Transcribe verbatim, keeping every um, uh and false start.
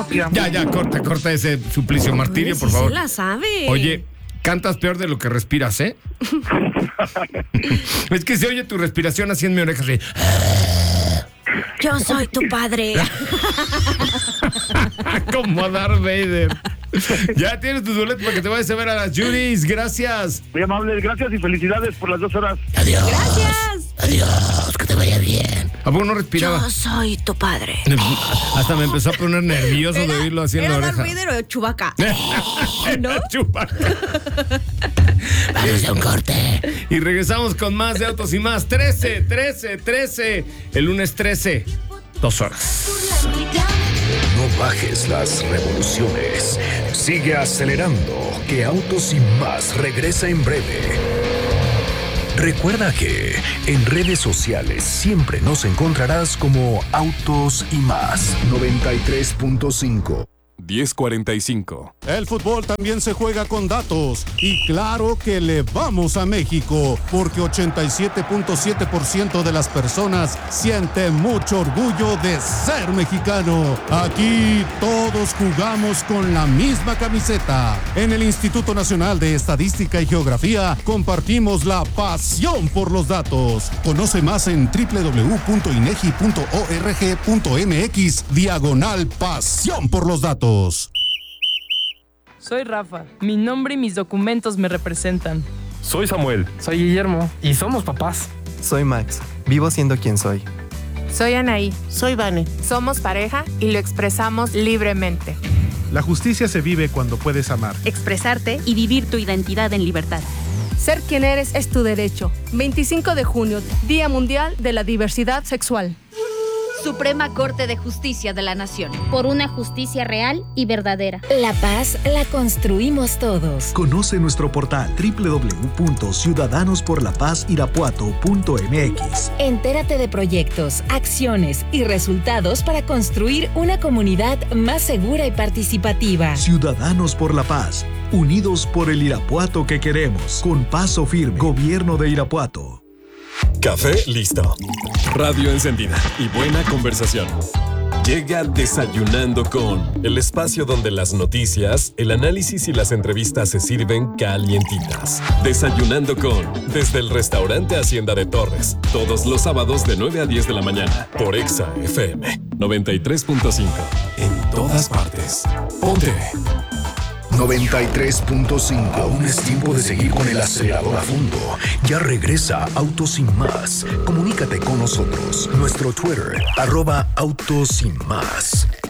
Ya, ya, corta, corta ese suplicio martirio, Ay, por sí favor. se la sabe. Oye, cantas peor de lo que respiras, ¿eh? Es que se oye tu respiración así en mi oreja, así. Yo soy tu padre. Como Darth Vader. Ya tienes tus boletos para que te vayas a ver a las Judys. Gracias. Muy amables, gracias y felicidades por las dos horas. Adiós. Gracias. Adiós, que te vaya bien. ¿A poco no respiraba? Yo soy tu padre. Hasta me empezó a poner nervioso de oírlo así en la ¿Era oreja. Darth Vader o Chewbacca? ¿No? Chewbacca. Vamos a un corte. Y regresamos con más de Autos y Más. trece, trece, trece. El lunes trece. Dos horas. No bajes las revoluciones. Sigue acelerando, que Autos y Más regresa en breve. Recuerda que en redes sociales siempre nos encontrarás como Autos y Más. noventa y tres punto cinco. diez cuarenta y cinco. El fútbol también se juega con datos y claro que le vamos a México porque ochenta y siete punto siete por ciento de las personas siente mucho orgullo de ser mexicano. Aquí todos jugamos con la misma camiseta. En el Instituto Nacional de Estadística y Geografía compartimos la pasión por los datos. Conoce más en doble u doble u doble u punto inegi punto org punto mx diagonal pasión por los datos. Soy Rafa. Mi nombre y mis documentos me representan. Soy Samuel. Soy Guillermo. Y somos papás. Soy Max. Vivo siendo quien soy. Soy Anaí. Soy Vane. Somos pareja y lo expresamos libremente. La justicia se vive cuando puedes amar, expresarte y vivir tu identidad en libertad. Ser quien eres es tu derecho. veinticinco de junio, Día Mundial de la Diversidad Sexual. Suprema Corte de Justicia de la Nación. Por una justicia real y verdadera. La paz la construimos todos. Conoce nuestro portal doble u doble u doble u punto ciudadanos por la paz irapuato punto m x. Entérate de proyectos, acciones y resultados para construir una comunidad más segura y participativa. Ciudadanos por la Paz. Unidos por el Irapuato que queremos. Con paso firme. Gobierno de Irapuato. Café listo. Radio encendida y buena conversación. Llega Desayunando con, el espacio donde las noticias, el análisis y las entrevistas se sirven calientitas. Desayunando con, desde el restaurante Hacienda de Torres, todos los sábados de nueve a diez de la mañana, por Exa F M noventa y tres punto cinco. En todas partes. Ponte. noventa y tres punto cinco. Aún es tiempo de seguir con el acelerador a fondo. Ya regresa Autos Sin Más. Comunícate con nosotros. Nuestro Twitter, arroba Autos Sin Más.